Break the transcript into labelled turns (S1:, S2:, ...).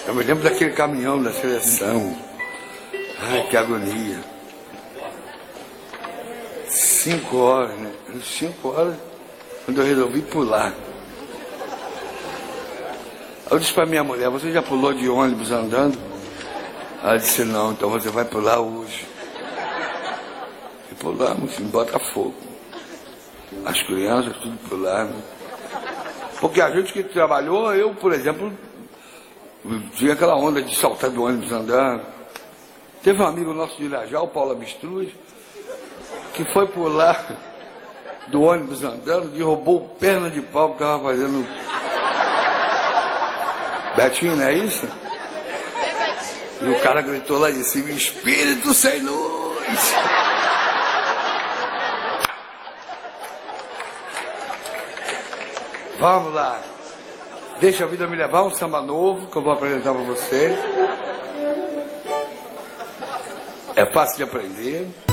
S1: Eu me lembro daquele caminhão da seleção. Ai, que agonia. 5 horas, né? 5 horas, quando eu resolvi pular. Eu disse pra minha mulher, você já pulou de ônibus andando? Ela disse, não, então você vai pular hoje. E pulamos em Botafogo. As crianças tudo pularam. Porque a gente que trabalhou, eu, por exemplo, tinha aquela onda de saltar do ônibus andando. Teve um amigo nosso de Irajá, o Paulo Abistruz, que foi pular do ônibus andando, derrubou perna de pau que estava fazendo. Betinho, não é isso? E o cara gritou lá de cima, espírito sem luz! Vamos lá. Deixa a vida me levar, um samba novo que eu vou apresentar para vocês. É fácil de aprender.